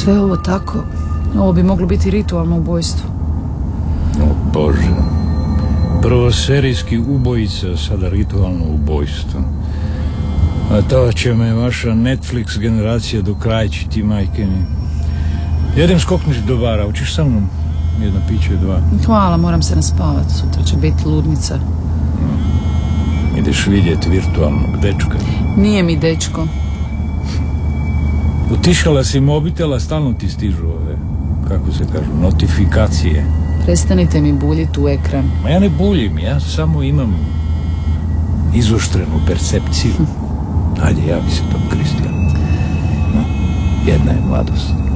sve ovo tako, ovo bi moglo biti ritualno ubojstvo. O Bože, prvo serijski ubojica, sada ritualno ubojstvo. A to će me vaša Netflix generacija dokrajčiti, majke mi. Jedem skoknuti do bara, hoćeš sa mnom? Jedno piće, dva. Hvala, moram se naspavati, sutra će biti ludnica. Ideš vidjeti virtualnog dečka. Nije mi dečko. Utišala si mobitela, stalno ti stižu ove, kako se kažu, notifikacije. Prestanite mi buljiti u ekran. Ma ja ne buljim, ja samo imam izoštrenu percepciju. Ajde, javi se tom Kristijanu. No, jedna je mladost.